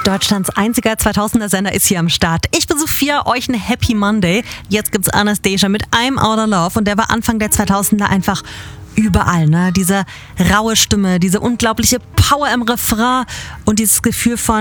Deutschlands einziger 2000er-Sender ist hier am Start. Ich bin Sophia, euch ein Happy Monday. Jetzt gibt's Anastacia mit I'm Out of Love und der war Anfang der 2000er einfach überall, ne? Diese raue Stimme, diese unglaubliche Power im Refrain und dieses Gefühl von